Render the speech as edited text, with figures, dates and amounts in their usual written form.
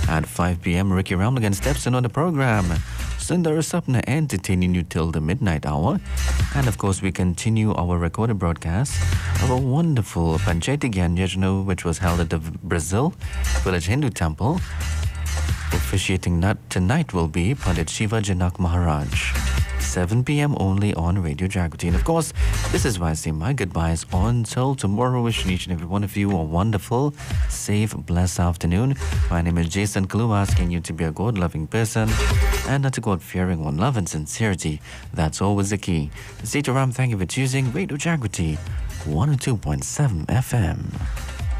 At 5 p.m., Ricky Ramlagan steps in on the program. Sundar Sapna entertaining you till the midnight hour. And of course, we continue our recorded broadcast of a wonderful Panchayati Gyan Yajna, which was held at the Brazil Village Hindu Temple. Officiating tonight will be Pandit Shiva Janak Maharaj. 7 p.m. only on Radio Jagrati. And of course, this is why I say my goodbyes until tomorrow. Wishing each and every one of you a wonderful, safe, blessed afternoon. My name is Jason Kalu, asking you to be a God-loving person and not a God-fearing one. Love and sincerity, that's always the key. Sitaram, thank you for choosing Radio Jagrati 102.7 FM.